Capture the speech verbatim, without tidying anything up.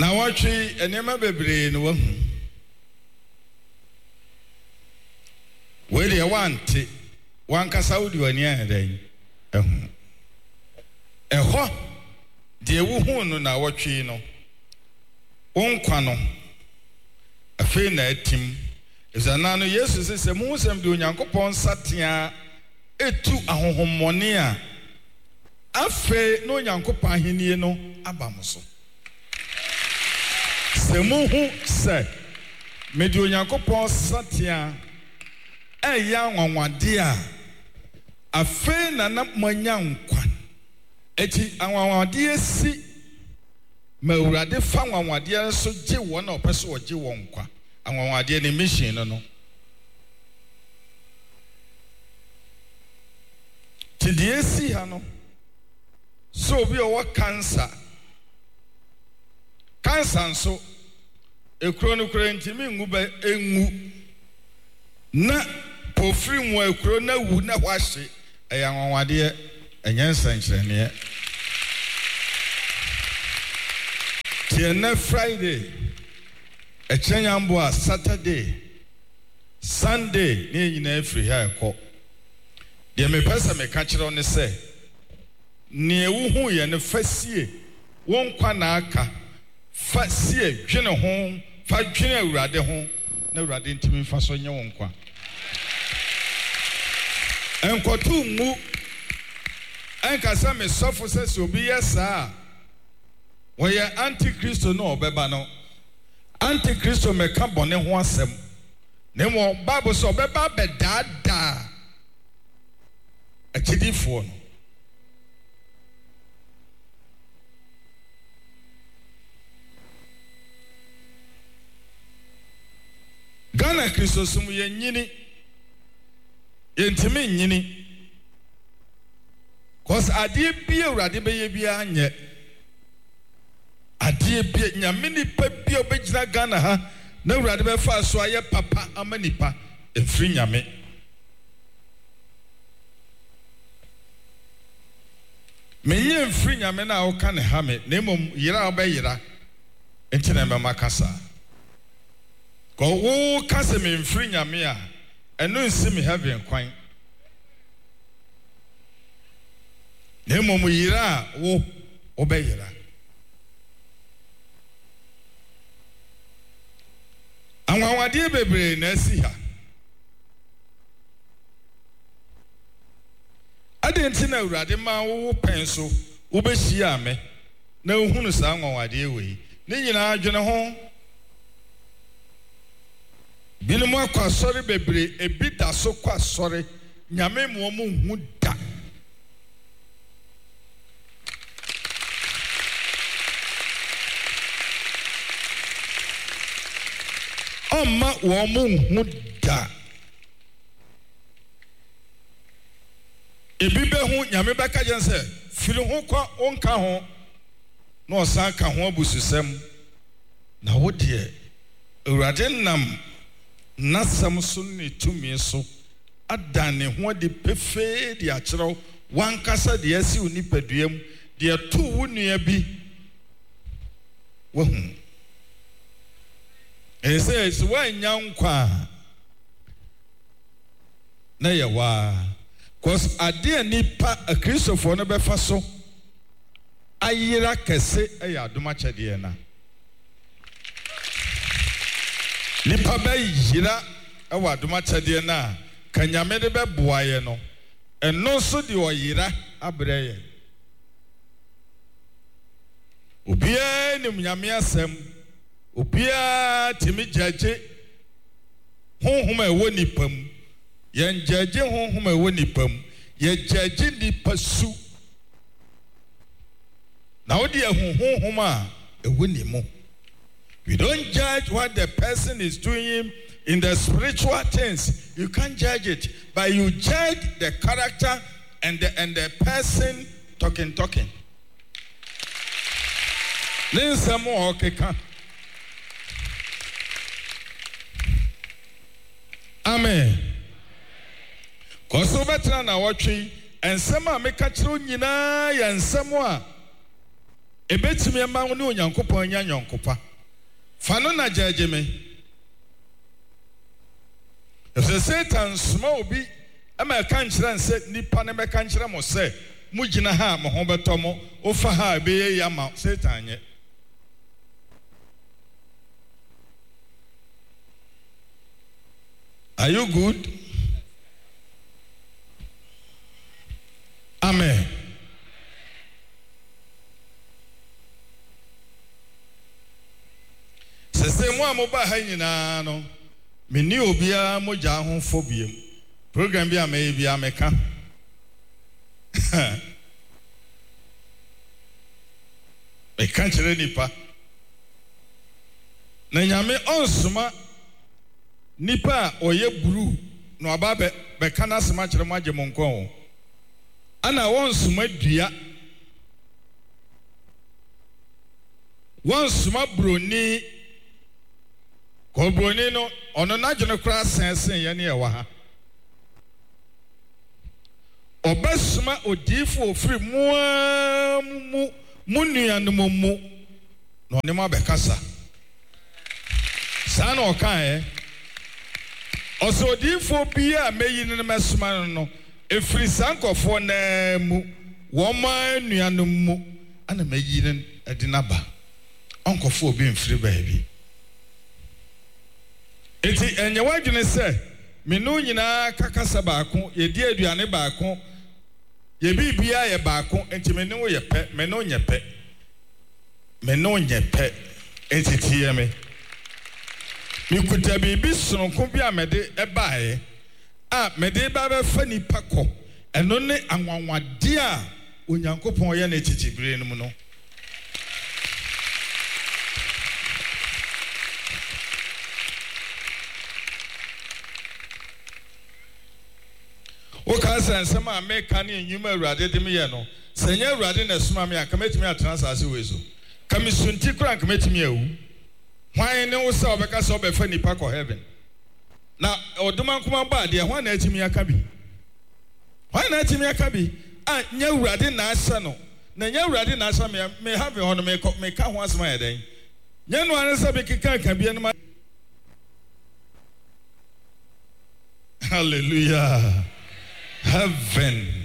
na watwi enema bebre no wahu we de wante wankasa wodi wani adan ehu eho de wuhu no na watwi no onkwa no afi na atim ezana no Yesu se se mu sem de Onyankopɔn satea etu ahohommɔne a afi no Onyankopɔn ahenie no abamoso semuhu se mede Onyankopɔn satea eya nwanwade a afi na na manya nkwa eti anwanwade esi ma urade fa nwanwade so gye won na opese ogye won nkwa anwanwade ne mission no no tidi esi ha no so obi o cancer cancer nso ekuro no kuro ntimi ngu ba engu na pofiri mu ekuro na wu na hwahye eyanwanwade enyensa nkyerene tiena Friday echenyambo a Saturday Sunday ne nyina afiri ha ekọ de me pesa me ka kire one se ne ewuhu ye ne fasie won kwa na aka fasie dwene ho fa dwene awurade ho na awurade ntimi fa so nye won kwa enkotu mu enkasa me sofo se se obi yesa wo ye antichrist no obeba no antichrist me ka bone ho asem ne mo bible so obeba bedada achidifo no Ghana Christo sum ye nyini yentimi nyini cause adie bia urade beye bia anye adie bia nyame nipa bia obegina Ghana ha na urade be fa so aye papa amanipa efri nyame menye mfri nyame na wo ka ne ha me na mom yira obeyira enti na me makasa ko wo kase me mfri nyame a eno nsi me heaven kwan na mom yira wo obeyira anwanwade bebre na asi ha adenti na urade ma wo penso wo behia me na ohunu sa anwanwade we ne nyina adwene ho binimu akwasori bebre ebi da so kwasori nyame mo mo hu da Oma wo mo hu da ebi be hu nyame beka je nse firi ho kwa onka ho na osan ka ho abususem na wo de urade nam nasam so ne tumi so adane ho de pefe de akyerew wankasa de asi onipaduam de to wo nua bi wo hu e say so wan nyankwa na ye wa cause ade nipa a Christopher no be fa so ayira kese e ya adoma chede na nipa ba yira e wa adoma chede na kanyame de be boaye no eno so de oyira abreye obia ni nyame asem obia timi jaje honhom e wo nipam yen jaje honhom e wo nipam ye jaje nipasu na odi honhom a e wo nimo. We don't judge what the person is doing in the spiritual things. You can't judge it, but you judge the character and the and the person talking talking. Ninsamo okeka. Amen. Koso betra na watwi ensema meka kiro nyina ya ensemo a ebetimi ema wo ne onyankopon nya nyonkopa fa no na jaje me if Satan small obi ama kan kire nse nipa ne be kan kire mo se mu gina ha mo ho beto mo ofa ha be ye ama Satan nye. Are you good? Amen. Sese mo amoba ha nyina no meni obia moja ho phobia program bi amay bi ameka e kan kire nipa na nyame onsuma nipa oye buru no aba be be kana sema kire mo agye monkon ana wonsuma dua wonsuma broni ko broni no ono na gye no kra sensen ye ne ye wa ha obesuma odifo ofiri mu mu nuanom mu no ne ma bekasa sa na okan e oso odifo bia meyi ne mesuma no efiri sankofo na mu wo ma nuanom mu ana meyi ne edinaba onkofo obi mfiri baabi eti enye wadwene se menu nyina kakasa baako ye di aduane baako ye bibia ye baako enti menu wo ye pe menu nye pe menu nye pe eti tie me mikuta bibi sonko bi amede ebaaye a mede ba ba fani pako eno ne anwanwade a onyankopon ye na chichibire no mu no o ka san sama America ne enyuma awurade de me ye no senya awurade na suma me akametimi atena sase wezo kamisunti kura akametimi awu hwan ne wo se obeka se obefa nipa ko heaven na oduma nkoma ba de hwan na atimi aka bi hwan na atimi aka bi a nya awurade na asa no na nya awurade na asa me me have ho no me me ka ho asema ye den nya no an se be kika ka bi no hallelujah. Heaven.